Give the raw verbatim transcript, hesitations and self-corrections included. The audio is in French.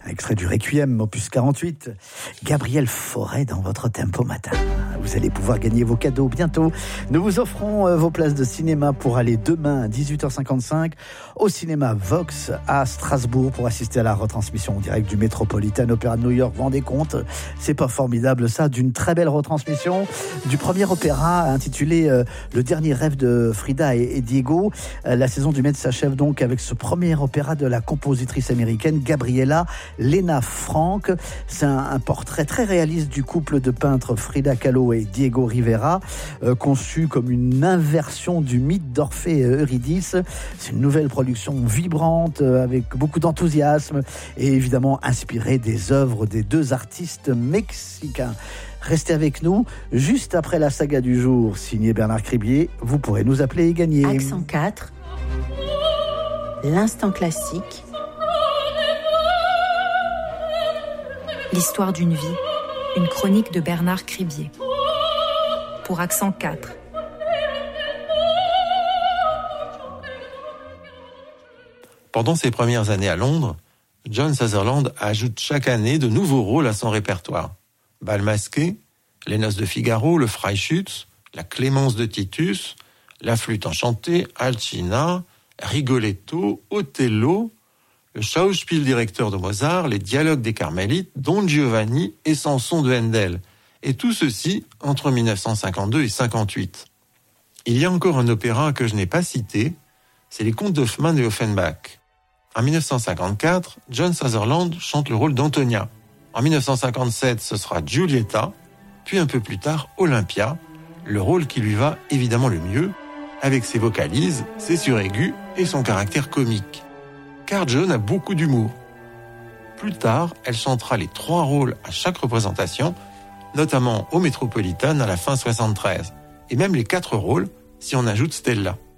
extrait du Requiem, opus quarante-huit. Gabriel Fauré dans votre Tempo Matin. Vous allez pouvoir gagner vos cadeaux bientôt. Nous vous offrons euh, vos places de cinéma pour aller demain à dix-huit heures cinquante-cinq au cinéma Vox à Strasbourg pour assister à la retransmission en direct du Metropolitan Opera de New York. Vous vous rendez compte, c'est pas formidable ça, d'une très belle retransmission du premier opéra intitulé euh, Le dernier rêve de Frida et, et Diego. Euh, la saison du Met s'achève donc avec ce premier opéra de la compositrice américaine Gabriela Lena Frank. C'est un, un portrait très réaliste du couple de peintres Frida Kahlo et Diego Rivera, euh, conçu comme une inversion du mythe d'Orphée et Eurydice. C'est une nouvelle production vibrante, euh, avec beaucoup d'enthousiasme et évidemment inspirée des œuvres des deux artistes mexicains. Restez avec nous, juste après la saga du jour, signée Bernard Cribier, vous pourrez nous appeler et gagner. Accent quatre, l'instant classique, l'histoire d'une vie, une chronique de Bernard Cribier. Pour Accent quatre. Pendant ses premières années à Londres, John Sutherland ajoute chaque année de nouveaux rôles à son répertoire. Bal masqué, Les Noces de Figaro, Le Freischütz, La Clémence de Titus, La Flûte enchantée, Alcina, Rigoletto, Othello, le Schauspieldirektor de Mozart, les Dialogues des Carmélites, Don Giovanni et Samson de Handel. Et tout ceci entre dix-neuf cent cinquante-deux et cinquante-huit. Il y a encore un opéra que je n'ai pas cité, c'est les Contes d'Hoffmann et Offenbach. En dix-neuf cent cinquante-quatre, John Sutherland chante le rôle d'Antonia. En dix-neuf cent cinquante-sept, ce sera Giulietta, puis un peu plus tard, Olympia, le rôle qui lui va évidemment le mieux, avec ses vocalises, ses suraigus et son caractère comique. Car John a beaucoup d'humour. Plus tard, elle chantera les trois rôles à chaque représentation, notamment au Metropolitan à la fin soixante-treize, et même les quatre rôles si on ajoute Stella.